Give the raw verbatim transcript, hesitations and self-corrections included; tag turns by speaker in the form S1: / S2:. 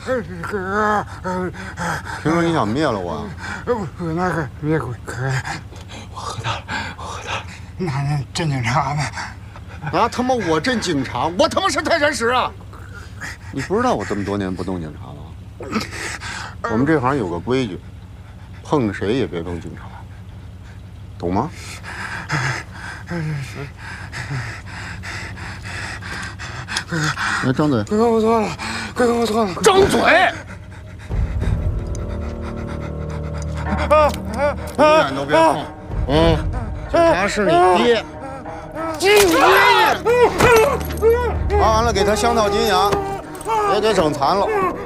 S1: 哥，
S2: 听说你想灭了我？
S1: 我那个别鬼哥，我喝大了，我喝大了。那那镇警察呢？
S2: 啊他妈！我镇警察，我他妈是泰山石啊！你不知道我这么多年不动警察吗？我们这行有个规矩，碰谁也别碰警察，懂吗？
S1: 哥哥，
S2: 来张嘴。
S1: 哥哥，我错了，哥哥，我错了。
S2: 张嘴！永远都别碰。嗯，警察是你爹。啊，完了，给他镶套金牙，别给整残了。